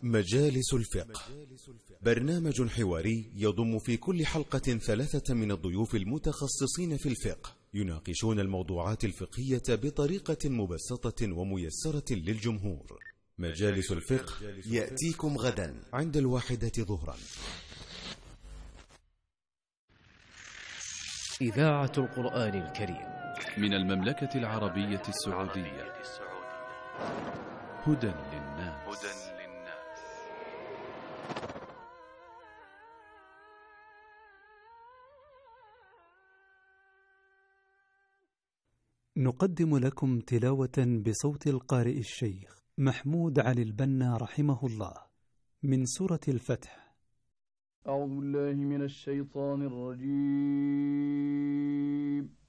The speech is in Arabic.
مجالس الفقه، برنامج حواري يضم في كل حلقة 3 من الضيوف المتخصصين في الفقه، يناقشون الموضوعات الفقهية بطريقة مبسطة وميسرة للجمهور. مجالس الفقه يأتيكم غدا عند 1 ظهرا. إذاعة القرآن الكريم من المملكة العربية السعودية. هدى للناس. نقدم لكم تلاوة بصوت القارئ الشيخ محمود علي البنا رحمه الله من سورة الفتح. أعوذ بالله من الشيطان الرجيم.